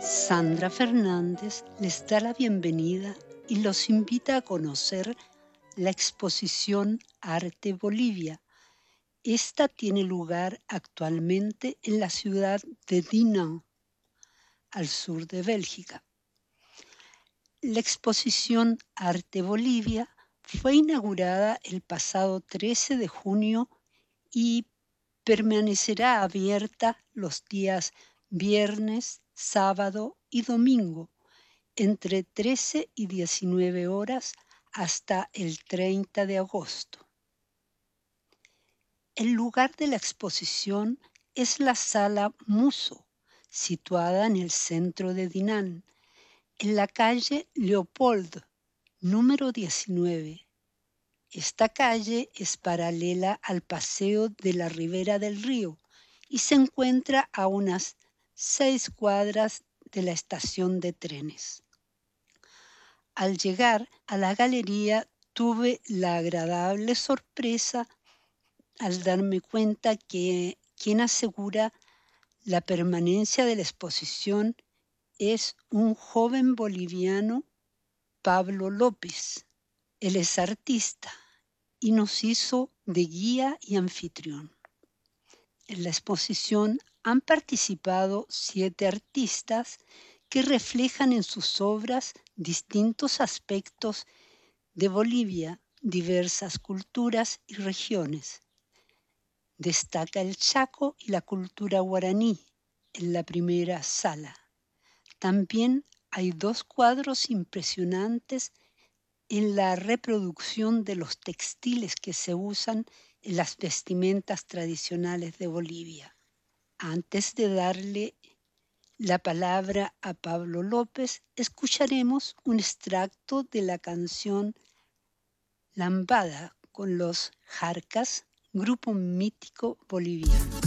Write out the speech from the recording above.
Sandra Fernández les da la bienvenida y los invita a conocer la exposición Arte Bolivia. Esta tiene lugar actualmente en la ciudad de Dinant, al sur de Bélgica. La exposición Arte Bolivia fue inaugurada el pasado 13 de junio y permanecerá abierta los días viernes, sábado y domingo, entre 13 y 19 horas hasta el 30 de agosto. El lugar de la exposición es la Sala Musso, situada en el centro de Dinant, en la calle Leopold, número 19. Esta calle es paralela al Paseo de la Ribera del Río y se encuentra a unas 6 cuadras de la estación de trenes. Al llegar a la galería tuve la agradable sorpresa al darme cuenta que quien asegura la permanencia de la exposición es un joven boliviano, Pablo López. Él es artista y nos hizo de guía y anfitrión. En la exposición han participado 7 artistas que reflejan en sus obras distintos aspectos de Bolivia, diversas culturas y regiones. Destaca el Chaco y la cultura guaraní en la primera sala. También hay 2 cuadros impresionantes en la reproducción de los textiles que se usan en las vestimentas tradicionales de Bolivia. Antes de darle la palabra a Pablo López, escucharemos un extracto de la canción Lambada con los Jarcas, grupo mítico boliviano.